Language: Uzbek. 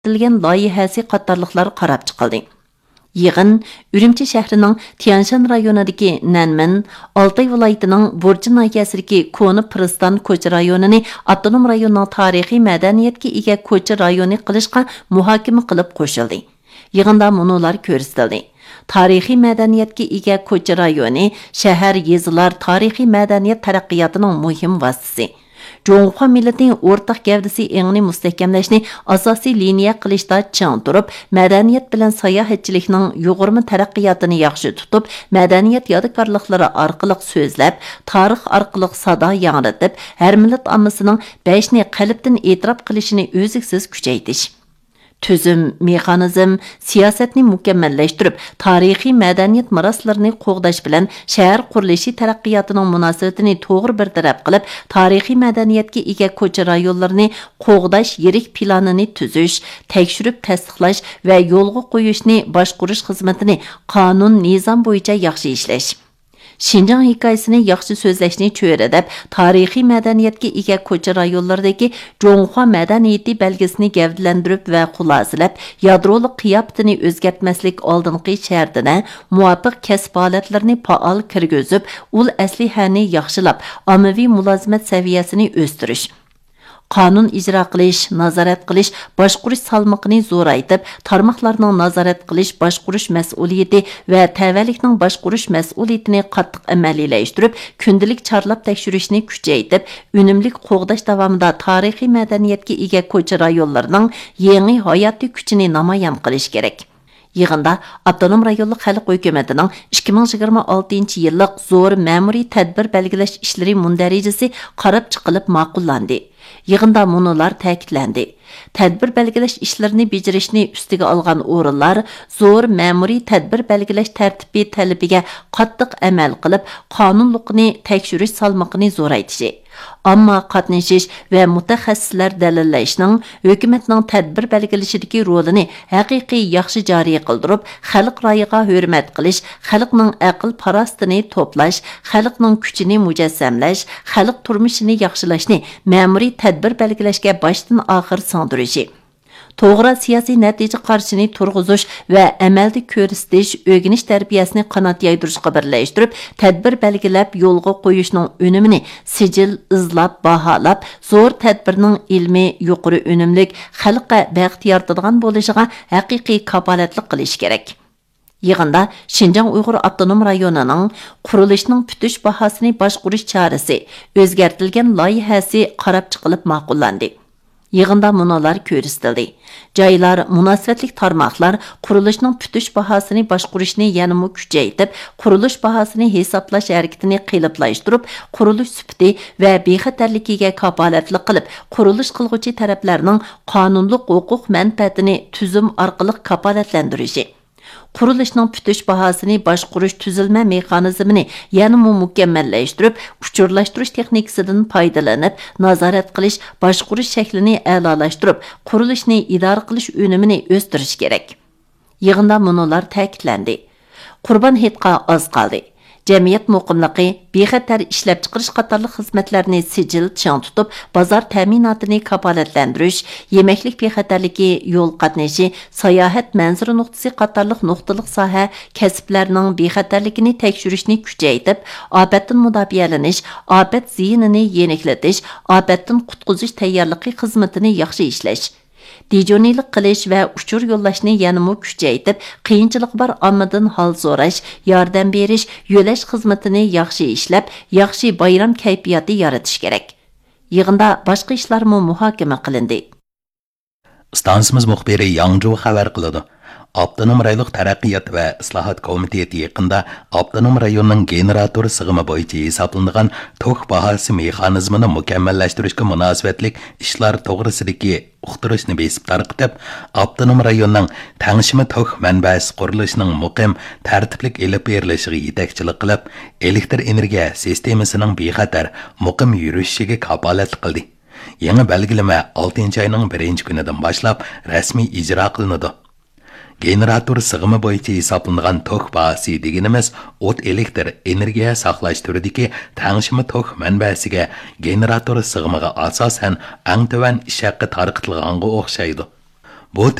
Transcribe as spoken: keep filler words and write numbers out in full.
o'zgartirilgan loyihasi qatorliqlar qarab chiqildi. Yığın Ürümçi şəhərinin Tianshan rayonundakı Nanmin, Altay vilayetining Burji nahiyasidagi Koni Pristan ko'cha rayonini avtonom rayonning tarixiy madaniyatga ega ko'cha rayoni qilishga muhokama qilib qo'shildi. Yığında munolar ko'rsatildi. Tarixiy madaniyatga ega ko'cha rayoni shahar yezilar tarixiy madaniyat taraqqiyotining muhim vositasi. Jonghua millatining o'rtaq gavdasi engni mustahkamlashni asosiy liniya qilishda chang turib, madaniyat bilan sayohatchilikning yuqori taraqqiyotini yaxshi tutib, madaniyat yodikorliklari orqali so'zlab, tarix orqali sado yangratib, har millat ommasining beshni qalbdan e'tirof qilishini o'ziksiz kuchaytirish. Tüzüm, mexanizm, siyosatni mukammallashtirib, tarixiy madaniyat meroslarini qo'g'dash bilan shahar qurilishi taraqqiyotining munosabatini to'g'ri bir taraf qilib, tarixiy madaniyatga ega ko'cha rayonlarini qo'g'dash yirik planini tuzish, tekshirib tasdiqlash va yo'lga qo'yishni boshqarish xizmatini qonun, nizom bo'yicha yaxshi ishlash. Şinjan hikoyasini yaxshi so'zlashni cho'radab, tarixiy madaniyatga ega ko'cha rayonlaridagi Jonghua madaniyati belgisini gavdalantirib va xulosalab, yadrolik qiyofatini o'zgartmaslik oldingi shartida muvofiq kasb holatlarini faol kirgizib, ul aslihani yaxshilab, ommaviy mulozimat saviyasini o'stirish. Qonun ijro qilish, nazorat qilish, boshqarish salmoqini zo'raytib, tarmoqlarning nazorat qilish, boshqarish mas'uliyati va tavallikning boshqarish mas'uliyatini qattiq amaliyalashtirib, kundalik chorlab tekshirishni kuchaytirib, unumli qo'g'dash davomida tarixiy madaniyatga ega ko'cha rayonlarining yangi hayotiy kuchini namoyon qilish kerak. Yığında Avtonom rayonluq xalq hökumatining ikki ming yigirma oltinchi yillik zo'r ma'muriy tadbir belgilash ishlari mundarajasi qarab chiqilib ma'qullandi. Yığında munolar ta'kidlandi. Tadbir belgilash ishlarini bejirishni ustiga olgan o'rinlar zo'r ma'muriy tadbir belgilash tartibi talabiga qattiq amal qilib, qonunliqni tekshirish salmoqini zo'raytishi. Ammo qatnashish va mutaxassislar dalillashning hukumatning tadbir belgilashidagi rolini haqiqiy yaxshi joriy qildirib, xalq rayiga hurmat qilish, xalqning aql parostini to'plash, xalqning kuchini mujassamlash, xalq turmushini yaxshilashni ma'muriy tadbir belgilashga boshdan oxir singdirishi. To'g'ri siyosiy natija qarshini turg'izish va amalda ko'rsatish, o'rganish tarbiyasini qanot yaydirishga birlashtirib, tadbir belgilab yo'lga qo'yishning unumini sijil, izlab, baholab, zo'r tadbirning ilmiy, yuqori unumlik, xalqqa baxt yaratadigan bo'lishiga haqiqiy kafolatlik qilish kerak. Yığında Şinjan Uyg'ur avtonom rayonining qurilishining butish bahosini boshqarish chorasi, o'zgartirilgan loyihasi qarab chiqilib ma'qullandi. Yığında munolar ko'rsatildi. Joylar, munosabatlik tarmoqlar qurilishning butish bahosini boshqarishni yanada kuchaytirib, qurilish bahosini hisoblash harakatini qiyinlashtirib, qurilish sifati va bexatarligiga kafolatlik qilib, qurilish qilguvchi taraflarning qonunlik huquq manfaatini tuzum orqali kafolatlantirishi. Qurilishning butish bahosini boshqarish tuzilma mexanizmini yanada mukammallashtirib, uchurlashtirish texnikasidan foydalanib, nazorat qilish, boshqarish shaklini a'lolashtirib, qurilishni idora qilish unumini o'stirish kerak. Yig'inda munolar ta'kidlandi. Qurbon hitqa oz qoldi. Jamiyat muqimligi, bexatar ishlab chiqarish qatorliq xizmatlarni sijil chang tutib, bozor ta'minotini kafolatlantirish, yemaklik bexatarligi, yo'l qatnashi, sayohat manzara nuqtasi qatorliq nuqtaliq soha kasblarning bexatarligini tekshirishni kuchaytirib, ofatdan mudofialanish, ofat ziyinini yeniklatish, ofatdan qutqizish tayyorligi xizmatini yaxshi ishlash. Dijonilik qilish va uchur yo'llashni yanada kuchaytirib, qiyinchilik bor ommadan hol so'rash, yordam berish, yo'lash xizmatini yaxshi ishlab, yaxshi bayram kayfiyati yaratish kerak. Yig'inda boshqa ishlarmi muhokama qilindi. Stansimiz muxbiri Yangzhou xabar qiladi. Avtonom rayonluq taraqqiyot va islohot komiteti yaqinda avtonom rayonning generator sig'imi bo'yicha hisoblangan tok bahosi mexanizmini mukammallashtirishga munosabatlik ishlar to'g'risidagi uqtirishni besib tarqitib, avtonom rayonning tangshimi tok manbasi qurilishining muqim tartiblik elib berilishiga yetakchilik qilib, elektr energiya sistemasining bexatar muqim yurishiga kafolat qildi. Yangi belgilama oltinchi oyning birinchi kunidan boshlab rasmiy ijro qilinadi. Generator sig'imi bo'yicha hisoblangan tok bahasi deganimiz o't elektr energiya saqlash turidagi tangshimi tok manbasiga generator sig'imiga asosan ang tuvan ish haqqi tarqitilganga o'xshaydi. bu